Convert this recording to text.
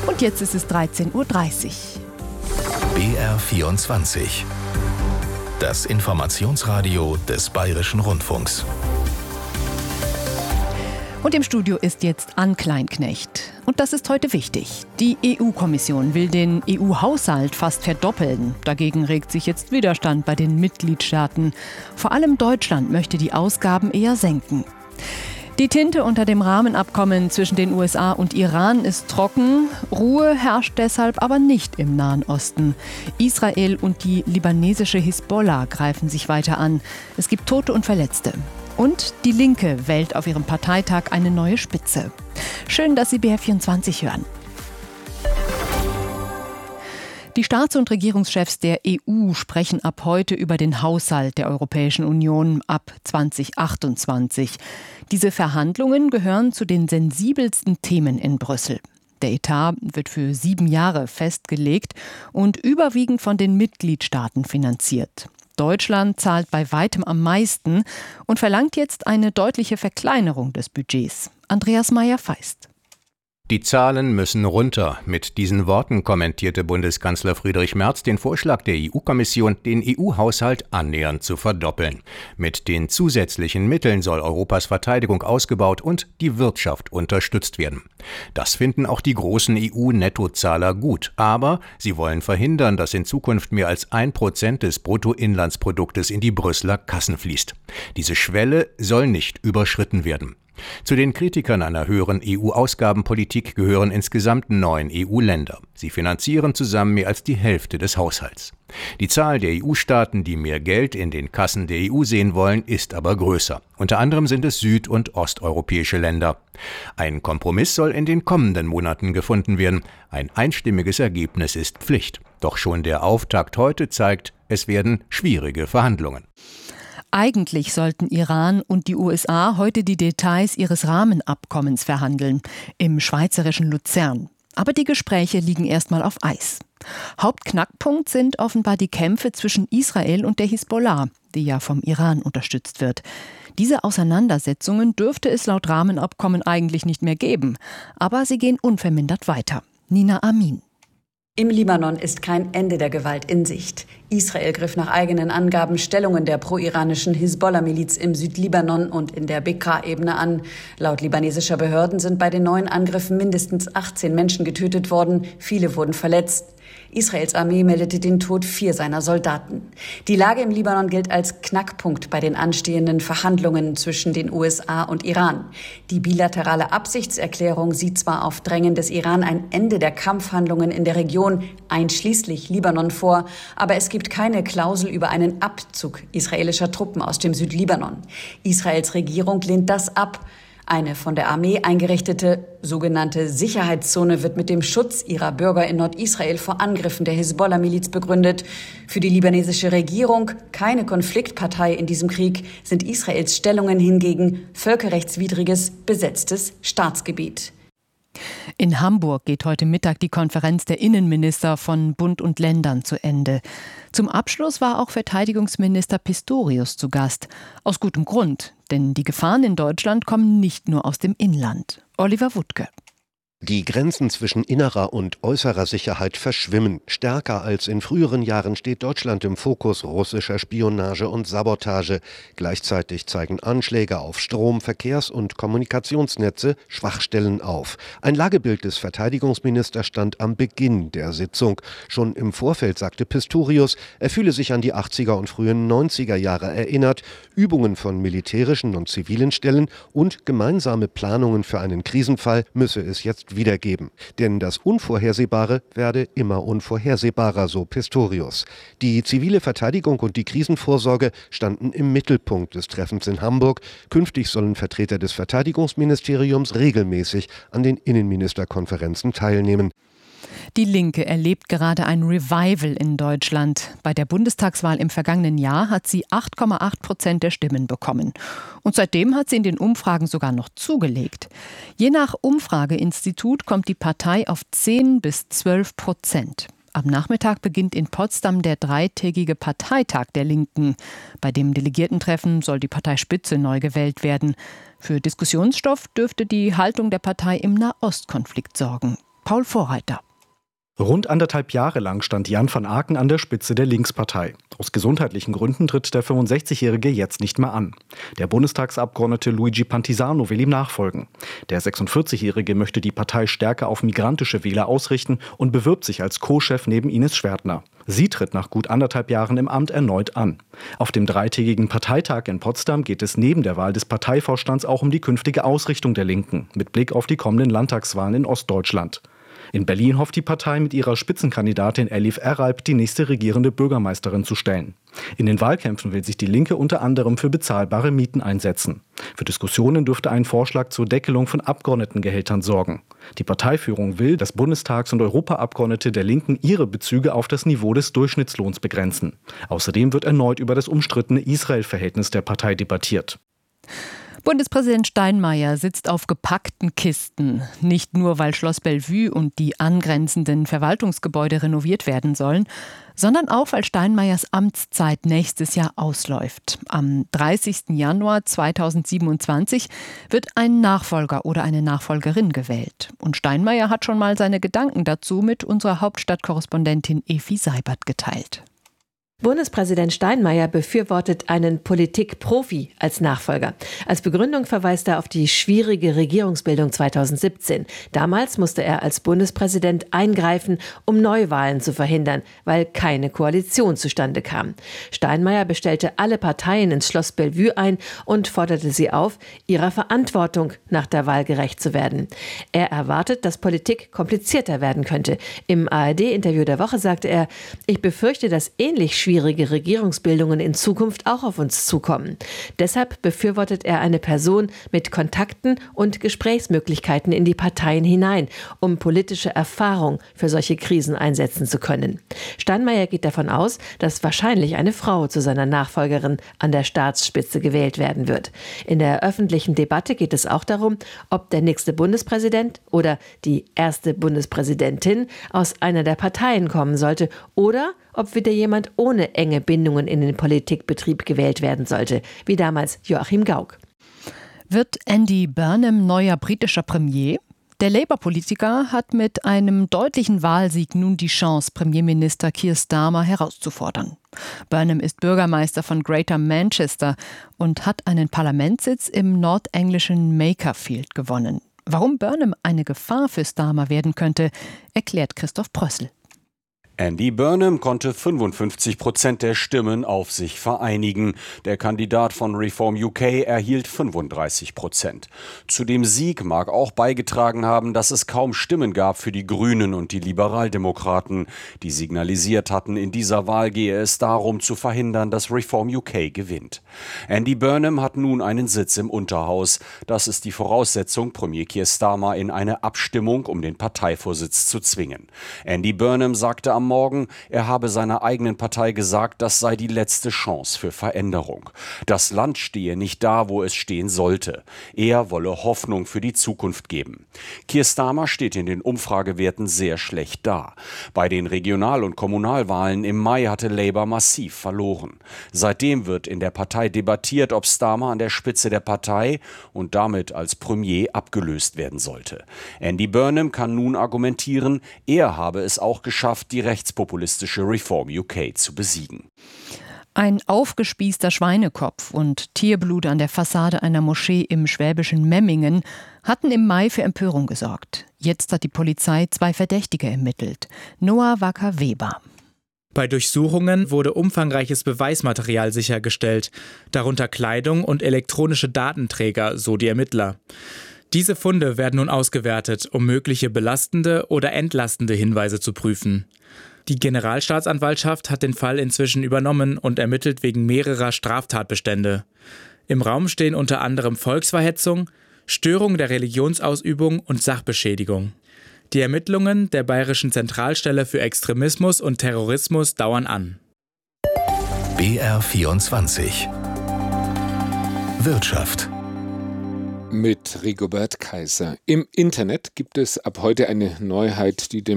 Und jetzt ist es 13:30 Uhr. BR24. Das Informationsradio des Bayerischen Rundfunks. Und im Studio ist jetzt Ann Kleinknecht. Und das ist heute wichtig. Die EU-Kommission will den EU-Haushalt fast verdoppeln. Dagegen regt sich jetzt Widerstand bei den Mitgliedstaaten. Vor allem Deutschland möchte die Ausgaben eher senken. Die Tinte unter dem Rahmenabkommen zwischen den USA und Iran ist trocken. Ruhe herrscht deshalb aber nicht im Nahen Osten. Israel und die libanesische Hisbollah greifen sich weiter an. Es gibt Tote und Verletzte. Und die Linke wählt auf ihrem Parteitag eine neue Spitze. Schön, dass Sie BR24 hören. Die Staats- und Regierungschefs der EU sprechen ab heute über den Haushalt der Europäischen Union ab 2028. Diese Verhandlungen gehören zu den sensibelsten Themen in Brüssel. Der Etat wird für 7 Jahre festgelegt und überwiegend von den Mitgliedstaaten finanziert. Deutschland zahlt bei weitem am meisten und verlangt jetzt eine deutliche Verkleinerung des Budgets. Andreas Meyer-Feist. Die Zahlen müssen runter. Mit diesen Worten kommentierte Bundeskanzler Friedrich Merz den Vorschlag der EU-Kommission, den EU-Haushalt annähernd zu verdoppeln. Mit den zusätzlichen Mitteln soll Europas Verteidigung ausgebaut und die Wirtschaft unterstützt werden. Das finden auch die großen EU-Nettozahler gut. Aber sie wollen verhindern, dass in Zukunft mehr als 1% des Bruttoinlandsproduktes in die Brüsseler Kassen fließt. Diese Schwelle soll nicht überschritten werden. Zu den Kritikern einer höheren EU-Ausgabenpolitik gehören insgesamt 9 EU-Länder. Sie finanzieren zusammen mehr als die Hälfte des Haushalts. Die Zahl der EU-Staaten, die mehr Geld in den Kassen der EU sehen wollen, ist aber größer. Unter anderem sind es süd- und osteuropäische Länder. Ein Kompromiss soll in den kommenden Monaten gefunden werden. Ein einstimmiges Ergebnis ist Pflicht. Doch schon der Auftakt heute zeigt, es werden schwierige Verhandlungen. Eigentlich sollten Iran und die USA heute die Details ihres Rahmenabkommens verhandeln, im schweizerischen Luzern. Aber die Gespräche liegen erstmal auf Eis. Hauptknackpunkt sind offenbar die Kämpfe zwischen Israel und der Hisbollah, die ja vom Iran unterstützt wird. Diese Auseinandersetzungen dürfte es laut Rahmenabkommen eigentlich nicht mehr geben. Aber sie gehen unvermindert weiter. Nina Amin. Im Libanon ist kein Ende der Gewalt in Sicht. Israel griff nach eigenen Angaben Stellungen der pro-iranischen Hisbollah-Miliz im Südlibanon und in der Bekaa-Ebene an. Laut libanesischer Behörden sind bei den neuen Angriffen mindestens 18 Menschen getötet worden, viele wurden verletzt. Israels Armee meldete den Tod 4 seiner Soldaten. Die Lage im Libanon gilt als Knackpunkt bei den anstehenden Verhandlungen zwischen den USA und Iran. Die bilaterale Absichtserklärung sieht zwar auf Drängen des Iran ein Ende der Kampfhandlungen in der Region, einschließlich Libanon, vor, aber es gibt keine Klausel über einen Abzug israelischer Truppen aus dem Südlibanon. Israels Regierung lehnt das ab. Eine von der Armee eingerichtete sogenannte Sicherheitszone wird mit dem Schutz ihrer Bürger in Nordisrael vor Angriffen der Hisbollah-Miliz begründet. Für die libanesische Regierung, keine Konfliktpartei in diesem Krieg, sind Israels Stellungen hingegen völkerrechtswidriges, besetztes Staatsgebiet. In Hamburg geht heute Mittag die Konferenz der Innenminister von Bund und Ländern zu Ende. Zum Abschluss war auch Verteidigungsminister Pistorius zu Gast. Aus gutem Grund, denn die Gefahren in Deutschland kommen nicht nur aus dem Inland. Oliver Wuttke. Die Grenzen zwischen innerer und äußerer Sicherheit verschwimmen. Stärker als in früheren Jahren steht Deutschland im Fokus russischer Spionage und Sabotage. Gleichzeitig zeigen Anschläge auf Strom-, Verkehrs- und Kommunikationsnetze Schwachstellen auf. Ein Lagebild des Verteidigungsministers stand am Beginn der Sitzung. Schon im Vorfeld sagte Pistorius, er fühle sich an die 80er und frühen 90er Jahre erinnert. Übungen von militärischen und zivilen Stellen und gemeinsame Planungen für einen Krisenfall müsse es jetzt wiedergeben. Denn das Unvorhersehbare werde immer unvorhersehbarer, so Pistorius. Die zivile Verteidigung und die Krisenvorsorge standen im Mittelpunkt des Treffens in Hamburg. Künftig sollen Vertreter des Verteidigungsministeriums regelmäßig an den Innenministerkonferenzen teilnehmen. Die Linke erlebt gerade ein Revival in Deutschland. Bei der Bundestagswahl im vergangenen Jahr hat sie 8,8% der Stimmen bekommen. Und seitdem hat sie in den Umfragen sogar noch zugelegt. Je nach Umfrageinstitut kommt die Partei auf 10-12%. Am Nachmittag beginnt in Potsdam der 3-tägige Parteitag der Linken. Bei dem Delegiertentreffen soll die Parteispitze neu gewählt werden. Für Diskussionsstoff dürfte die Haltung der Partei im Nahostkonflikt sorgen. Paul Vorreiter. Rund 1,5 Jahre lang stand Jan van Aken an der Spitze der Linkspartei. Aus gesundheitlichen Gründen tritt der 65-Jährige jetzt nicht mehr an. Der Bundestagsabgeordnete Luigi Pantisano will ihm nachfolgen. Der 46-Jährige möchte die Partei stärker auf migrantische Wähler ausrichten und bewirbt sich als Co-Chef neben Ines Schwertner. Sie tritt nach gut 1,5 Jahren im Amt erneut an. Auf dem 3-tägigen Parteitag in Potsdam geht es neben der Wahl des Parteivorstands auch um die künftige Ausrichtung der Linken, mit Blick auf die kommenden Landtagswahlen in Ostdeutschland. In Berlin hofft die Partei mit ihrer Spitzenkandidatin Elif Eralp die nächste regierende Bürgermeisterin zu stellen. In den Wahlkämpfen will sich die Linke unter anderem für bezahlbare Mieten einsetzen. Für Diskussionen dürfte ein Vorschlag zur Deckelung von Abgeordnetengehältern sorgen. Die Parteiführung will, dass Bundestags- und Europaabgeordnete der Linken ihre Bezüge auf das Niveau des Durchschnittslohns begrenzen. Außerdem wird erneut über das umstrittene Israel-Verhältnis der Partei debattiert. Bundespräsident Steinmeier sitzt auf gepackten Kisten. Nicht nur, weil Schloss Bellevue und die angrenzenden Verwaltungsgebäude renoviert werden sollen, sondern auch, weil Steinmeiers Amtszeit nächstes Jahr ausläuft. Am 30. Januar 2027 wird ein Nachfolger oder eine Nachfolgerin gewählt. Und Steinmeier hat schon mal seine Gedanken dazu mit unserer Hauptstadtkorrespondentin Evi Seibert geteilt. Bundespräsident Steinmeier befürwortet einen Politikprofi als Nachfolger. Als Begründung verweist er auf die schwierige Regierungsbildung 2017. Damals musste er als Bundespräsident eingreifen, um Neuwahlen zu verhindern, weil keine Koalition zustande kam. Steinmeier bestellte alle Parteien ins Schloss Bellevue ein und forderte sie auf, ihrer Verantwortung nach der Wahl gerecht zu werden. Er erwartet, dass Politik komplizierter werden könnte. Im ARD-Interview der Woche sagte er, ich befürchte, dass ähnlich schwierige Regierungsbildungen in Zukunft auch auf uns zukommen. Deshalb befürwortet er eine Person mit Kontakten und Gesprächsmöglichkeiten in die Parteien hinein, um politische Erfahrung für solche Krisen einsetzen zu können. Steinmeier geht davon aus, dass wahrscheinlich eine Frau zu seiner Nachfolgerin an der Staatsspitze gewählt werden wird. In der öffentlichen Debatte geht es auch darum, ob der nächste Bundespräsident oder die erste Bundespräsidentin aus einer der Parteien kommen sollte oder ob wieder jemand ohne enge Bindungen in den Politikbetrieb gewählt werden sollte, wie damals Joachim Gauck. Wird Andy Burnham neuer britischer Premier? Der Labour-Politiker hat mit einem deutlichen Wahlsieg nun die Chance, Premierminister Keir Starmer herauszufordern. Burnham ist Bürgermeister von Greater Manchester und hat einen Parlamentssitz im nordenglischen Makerfield gewonnen. Warum Burnham eine Gefahr für Starmer werden könnte, erklärt Christoph Prössl. Andy Burnham konnte 55% der Stimmen auf sich vereinigen. Der Kandidat von Reform UK erhielt 35%. Zu dem Sieg mag auch beigetragen haben, dass es kaum Stimmen gab für die Grünen und die Liberaldemokraten, die signalisiert hatten, in dieser Wahl gehe es darum zu verhindern, dass Reform UK gewinnt. Andy Burnham hat nun einen Sitz im Unterhaus. Das ist die Voraussetzung, Premier Keir Starmer in eine Abstimmung um den Parteivorsitz zu zwingen. Andy Burnham sagte am Morgen, er habe seiner eigenen Partei gesagt, das sei die letzte Chance für Veränderung. Das Land stehe nicht da, wo es stehen sollte. Er wolle Hoffnung für die Zukunft geben. Keir Starmer steht in den Umfragewerten sehr schlecht da. Bei den Regional- und Kommunalwahlen im Mai hatte Labour massiv verloren. Seitdem wird in der Partei debattiert, ob Starmer an der Spitze der Partei und damit als Premier abgelöst werden sollte. Andy Burnham kann nun argumentieren, er habe es auch geschafft, die rechtspopulistische Reform UK zu besiegen. Ein aufgespießter Schweinekopf und Tierblut an der Fassade einer Moschee im schwäbischen Memmingen hatten im Mai für Empörung gesorgt. Jetzt hat die Polizei 2 Verdächtige ermittelt. Noah Wacker-Weber. Bei Durchsuchungen wurde umfangreiches Beweismaterial sichergestellt, darunter Kleidung und elektronische Datenträger, so die Ermittler. Diese Funde werden nun ausgewertet, um mögliche belastende oder entlastende Hinweise zu prüfen. Die Generalstaatsanwaltschaft hat den Fall inzwischen übernommen und ermittelt wegen mehrerer Straftatbestände. Im Raum stehen unter anderem Volksverhetzung, Störung der Religionsausübung und Sachbeschädigung. Die Ermittlungen der Bayerischen Zentralstelle für Extremismus und Terrorismus dauern an. BR24 Wirtschaft mit Rigobert Kaiser. Im Internet gibt es ab heute eine Neuheit, die dem